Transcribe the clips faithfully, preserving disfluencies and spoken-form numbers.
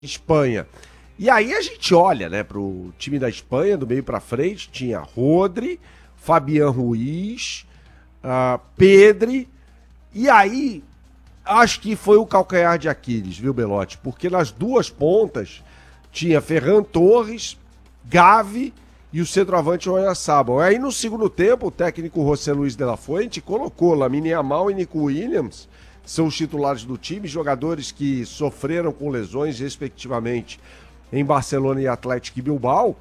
Espanha. E aí a gente olha, né, pro time da Espanha, do meio pra frente, tinha Rodri, Fabián Ruiz, uh, Pedri, e aí acho que foi o calcanhar de Aquiles, viu, Belotti? Porque nas duas pontas tinha Ferran Torres, Gavi e o centroavante Oyarzabal. Aí no segundo tempo, o técnico José Luis de la Fuente colocou Lamine Yamal e Nico Williams, são os titulares do time, jogadores que sofreram com lesões, respectivamente, em Barcelona e Atlético Bilbao,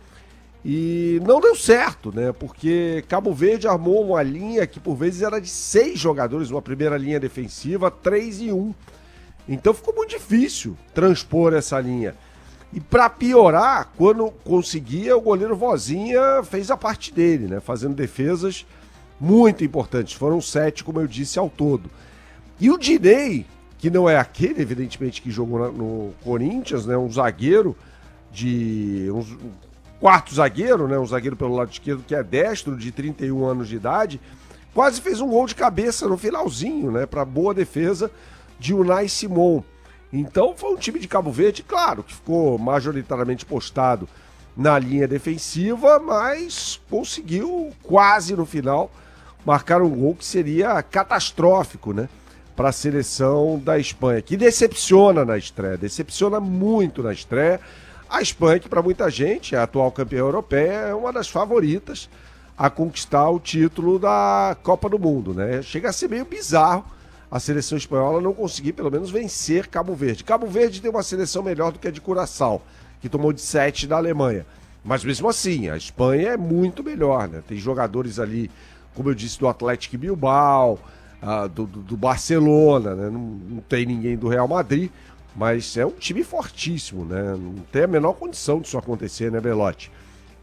e não deu certo, né? Porque Cabo Verde armou uma linha que por vezes era de seis jogadores, uma primeira linha defensiva, três e um. Então ficou muito difícil transpor essa linha. E para piorar, quando conseguia, o goleiro Vozinha fez a parte dele, né? Fazendo defesas muito importantes. Foram sete, como eu disse, ao todo. E o Diney, que não é aquele, evidentemente, que jogou no Corinthians, né? Um zagueiro de... Um, um quarto zagueiro, né? Um zagueiro pelo lado esquerdo que é destro, de trinta e um anos de idade, quase fez um gol de cabeça no finalzinho, né? Para boa defesa de Unai Simon. Então foi um time de Cabo Verde, claro, que ficou majoritariamente postado na linha defensiva, mas conseguiu quase no final marcar um gol que seria catastrófico, né? Para a seleção da Espanha, que decepciona na estreia, decepciona muito na estreia. A Espanha, que para muita gente é a atual campeã europeia, é uma das favoritas a conquistar o título da Copa do Mundo, né? Chega a ser meio bizarro a seleção espanhola não conseguir pelo menos vencer Cabo Verde. Cabo Verde tem uma seleção melhor do que a de Curaçao, que tomou de sete da Alemanha. Mas mesmo assim, a Espanha é muito melhor, né? Tem jogadores ali, como eu disse, do Atlético Bilbao, Uh, do, do, do Barcelona, né? não, não tem ninguém do Real Madrid, mas é um time fortíssimo, né? Não tem a menor condição disso acontecer, né, Belotti?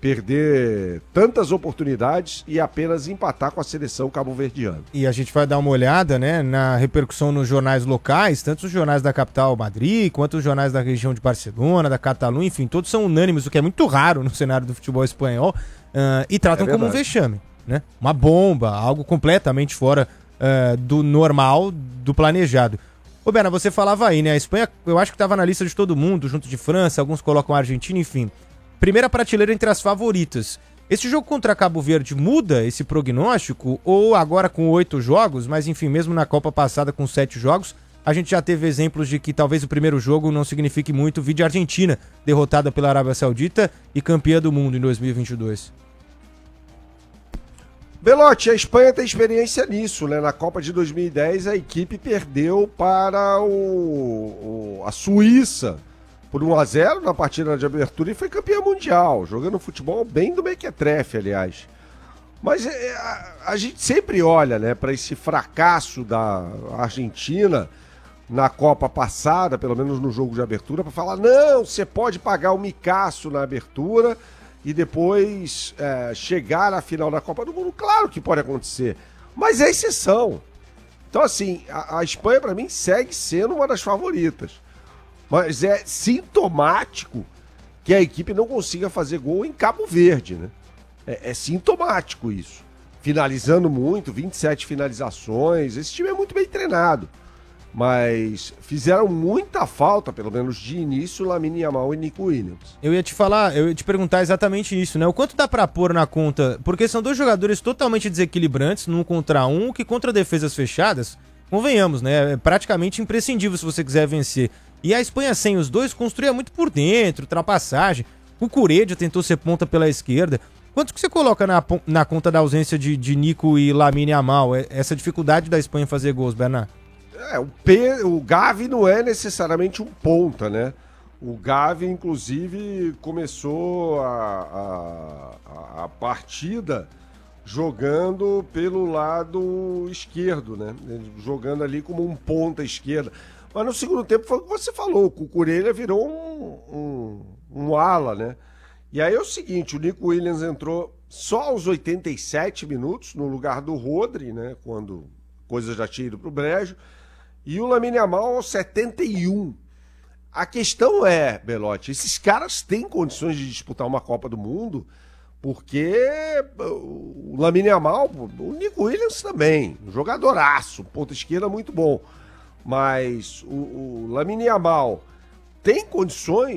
Perder tantas oportunidades e apenas empatar com a seleção cabo-verdiana. E a gente vai dar uma olhada, né, na repercussão nos jornais locais, tanto os jornais da capital Madrid, quanto os jornais da região de Barcelona, da Catalunha, enfim, todos são unânimes, o que é muito raro no cenário do futebol espanhol, uh, e tratam é como um vexame, né? Uma bomba, algo completamente fora Uh, do normal, do planejado. Ô Berna, você falava aí, né? A Espanha, eu acho que estava na lista de todo mundo, junto de França, alguns colocam a Argentina, enfim. Primeira prateleira entre as favoritas. Esse jogo contra Cabo Verde muda esse prognóstico? Ou agora com oito jogos, mas enfim, mesmo na Copa passada com sete jogos, a gente já teve exemplos de que talvez o primeiro jogo não signifique muito, vídeo Argentina, derrotada pela Arábia Saudita e campeã do mundo em dois mil e vinte e dois. Belotti, a Espanha tem experiência nisso, né? Na Copa de dois mil e dez a equipe perdeu para o, o, a Suíça por um a zero na partida de abertura e foi campeã mundial, jogando futebol bem do mequetrefe, aliás. Mas é, a, a gente sempre olha, né, para esse fracasso da Argentina na Copa passada, pelo menos no jogo de abertura, para falar, não, você pode pagar o micaço na abertura e depois é, chegar à final da Copa do Mundo. Claro que pode acontecer, mas é exceção. Então, assim, a, a Espanha, para mim, segue sendo uma das favoritas. Mas é sintomático que a equipe não consiga fazer gol em Cabo Verde, né? É, é sintomático isso. Finalizando muito, vinte e sete finalizações. Esse time é muito bem treinado. Mas fizeram muita falta, pelo menos de início, Lamine Yamal e Nico Williams. Eu ia te falar, eu ia te perguntar exatamente isso, né? O quanto dá pra pôr na conta, porque são dois jogadores totalmente desequilibrantes, num contra um, que contra defesas fechadas, convenhamos, né? É praticamente imprescindível se você quiser vencer. E a Espanha sem os dois construía muito por dentro, ultrapassagem. O Curedia tentou ser ponta pela esquerda. Quanto que você coloca na, na conta da ausência de, de Nico e Lamine Yamal, essa dificuldade da Espanha em fazer gols, Bernard? É, o, P, o Gavi não é necessariamente um ponta, né? O Gavi, inclusive, começou a, a, a partida jogando pelo lado esquerdo, né? Jogando ali como um ponta esquerda. Mas no segundo tempo foi o que você falou, o Cucurella virou um, um, um ala, né? E aí é o seguinte, o Nico Williams entrou só aos oitenta e sete minutos, no lugar do Rodri, né? Quando a coisa já tinha ido pro brejo. E o Lamine Yamal aos setenta e um. A questão é, Belotti, esses caras têm condições de disputar uma Copa do Mundo, porque o Lamine Yamal, o Nico Williams também, um jogadoraço, ponta esquerda muito bom. Mas o, o Lamine Yamal tem condições